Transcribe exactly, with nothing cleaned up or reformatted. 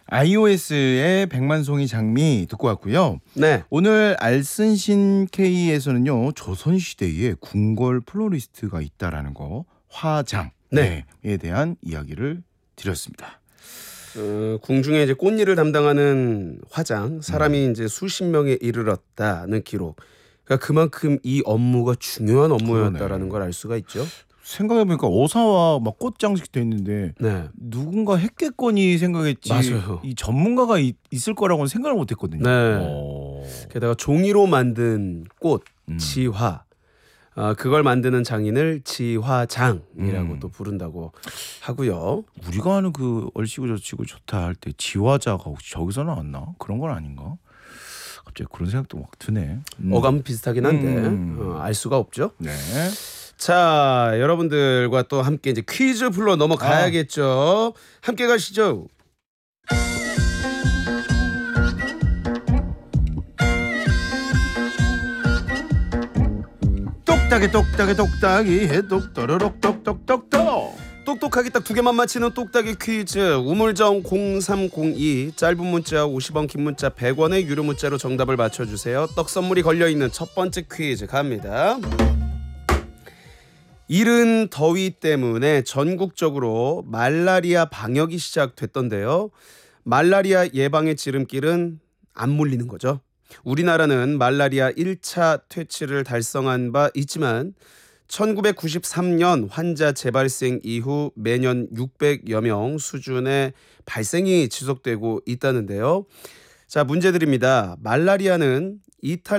아이오에스의 백만송이 장미 듣고 왔고요. 네. 오늘 알쓴신 K에서는요. 조선시대에 궁궐 플로리스트가 있다라는 거 화장에 네. 대한 이야기를 드렸습니다. 어, 궁중에 이제 꽃일을 담당하는 화장 사람이 음. 이제 수십 명에 이르렀다는 기록. 그러니까 그만큼 이 업무가 중요한 업무였다라는 그러네. 걸 알 수가 있죠. 생각해보니까 어사와 막 꽃 장식돼 있는데 네. 누군가 했겠거니 생각했지. 맞아요. 이 전문가가 있, 있을 거라고는 생각을 못했거든요. 네. 오. 게다가 종이로 만든 꽃, 음. 지화. 아, 그걸 만드는 장인을 지화장이라고 음. 또 부른다고 하고요. 우리가 아는 그 얼씨구 저씨구 좋다 할 때 지화자가 혹시 저기서 나왔나? 그런 건 아닌가? 갑자기 그런 생각도 막 드네. 음. 어감 비슷하긴 한데 음. 어, 알 수가 없죠. 네. 자, 여러분들과 또 함께 이제 퀴즈 풀러 넘어가야겠죠. 함께 가시죠. 똑딱이 똑딱이 똑딱이 해똑 또르륵 똑똑똑똑. 똑똑하게 딱 두 개만 맞히는 똑딱이 퀴즈. 우물정 공삼공이 짧은 문자 오십 원, 긴 문자 백 원의 유료 문자로 정답을 맞춰주세요. 떡 선물이 걸려있는 첫 번째 퀴즈 갑니다. 이른 더위 때문에 전국적으로 말라리아 방역이 시작됐던데요. 말라리아 예방의 지름길은 안 물리는 거죠. 우리나라는 말라리아 일 차 퇴치를 달성한 바 있지만 천구백구십삼 년 환자 재발생 이후 매년 육백여 명 수준의 발생이 지속되고 있다는데요. 자, 문제 드립니다. 말라리아는 이탈